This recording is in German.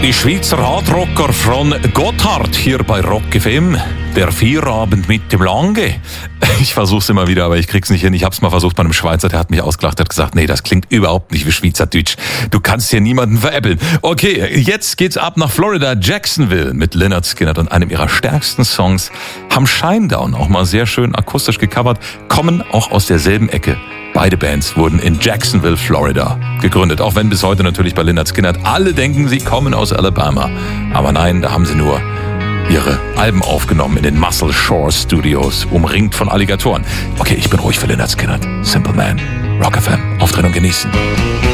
Die Schweizer Hardrocker von Gotthard hier bei Rock FM. Der Feierabend mit dem Lange. Ich versuch's immer wieder, aber ich krieg's nicht hin. Ich hab's mal versucht bei einem Schweizer, der hat mich ausgelacht, der hat gesagt, nee, das klingt überhaupt nicht wie Schweizerdeutsch. Du kannst hier niemanden veräppeln. Okay, jetzt geht's ab nach Florida, Jacksonville mit Lynyrd Skynyrd und einem ihrer stärksten Songs. Haben Shinedown auch mal sehr schön akustisch gecovert, kommen auch aus derselben Ecke. Beide Bands wurden in Jacksonville, Florida gegründet. Auch wenn bis heute natürlich bei Lynyrd Skynyrd alle denken, sie kommen aus Alabama. Aber nein, da haben sie nur ihre Alben aufgenommen in den Muscle Shore Studios, umringt von Alligatoren. Okay, ich bin ruhig für Lynyrd Skynyrd. Simple Man, Rock FM, auftreten und genießen.